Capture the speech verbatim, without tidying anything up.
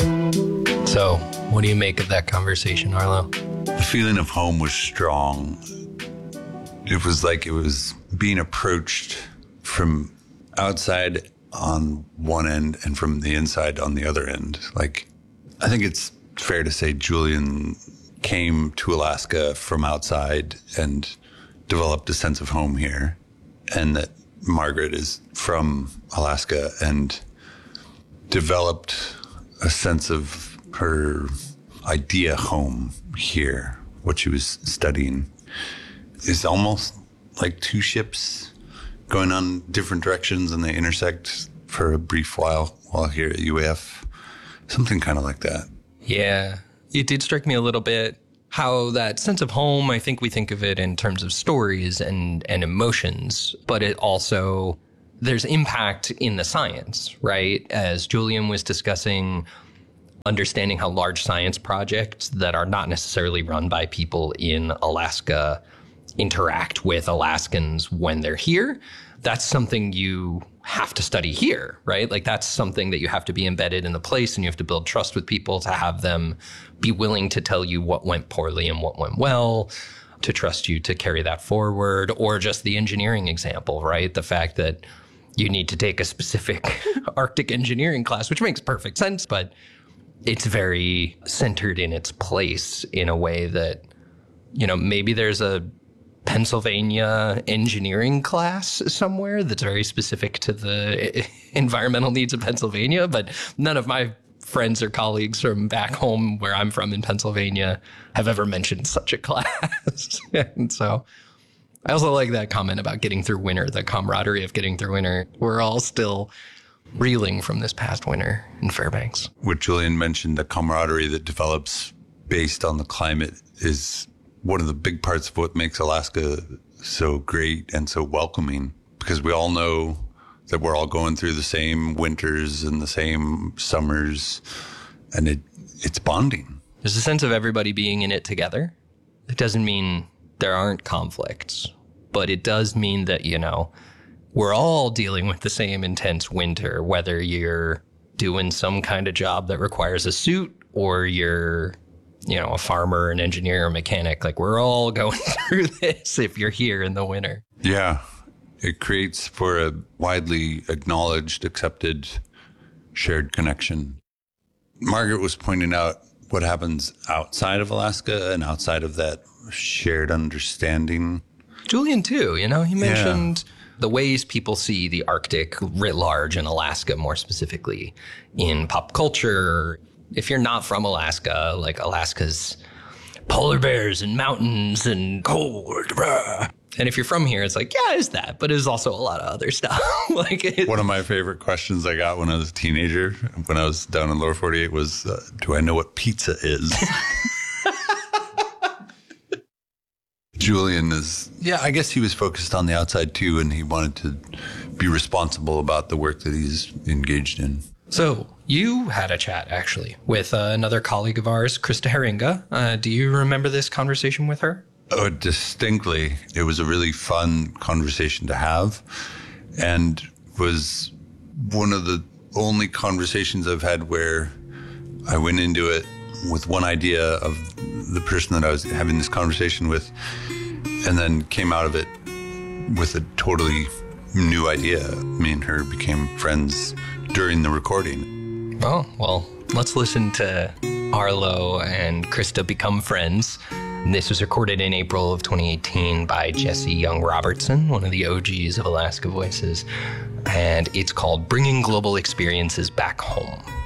So, what do you make of that conversation, Arlo? The feeling of home was strong. It was like it was being approached from outside on one end and from the inside on the other end. Like, I think it's fair to say Julian came to Alaska from outside and developed a sense of home here, and that Margaret is from Alaska and developed a sense of her idea home here. What she was studying is almost like two ships going on different directions, and they intersect for a brief while while here at U A F. Something kind of like that. Yeah, it did strike me a little bit how that sense of home, I think we think of it in terms of stories and, and emotions, but it also, there's impact in the science, right? As Julian was discussing, understanding how large science projects that are not necessarily run by people in Alaska interact with Alaskans when they're here. That's something you have to study here, right? Like that's something that you have to be embedded in the place, and you have to build trust with people to have them be willing to tell you what went poorly and what went well, to trust you to carry that forward. Or just the engineering example, right? The fact that you need to take a specific Arctic engineering class, which makes perfect sense, but it's very centered in its place in a way that, you know, maybe there's a Pennsylvania engineering class somewhere that's very specific to the environmental needs of Pennsylvania, but none of my friends or colleagues from back home where I'm from in Pennsylvania have ever mentioned such a class. And so I also like that comment about getting through winter, the camaraderie of getting through winter. We're all still reeling from this past winter in Fairbanks. What Julian mentioned, the camaraderie that develops based on the climate, is one of the big parts of what makes Alaska so great and so welcoming, because we all know that we're all going through the same winters and the same summers, and it it's bonding. There's a sense of everybody being in it together. It doesn't mean there aren't conflicts, but it does mean that, you know, we're all dealing with the same intense winter, whether you're doing some kind of job that requires a suit or you're, you know, a farmer, an engineer, a mechanic. Like, we're all going through this if you're here in the winter. Yeah. It creates for a widely acknowledged, accepted, shared connection. Margaret was pointing out what happens outside of Alaska and outside of that shared understanding. Julian, too, you know, he mentioned... Yeah. The ways people see the Arctic writ large, and Alaska more specifically, in pop culture. If you're not from Alaska, like Alaska's polar bears and mountains and cold. Rah. And if you're from here, it's like, yeah, it's that, but it's also a lot of other stuff. Like it, one of my favorite questions I got when I was a teenager, when I was down in lower forty-eight, was, uh, do I know what pizza is? Julian is, yeah, I guess he was focused on the outside too, and he wanted to be responsible about the work that he's engaged in. So you had a chat, actually, with uh, another colleague of ours, Krista Herringa. Uh, do you remember this conversation with her? Oh, distinctly. It was a really fun conversation to have, and was one of the only conversations I've had where I went into it with one idea of the person that I was having this conversation with, and then came out of it with a totally new idea. Me and her became friends during the recording. Oh, well, let's listen to Arlo and Krista become friends. This was recorded in April of twenty eighteen by Jesse Young Robertson, one of the O Gs of Alaska Voices, and it's called Bringing Global Experiences Back Home.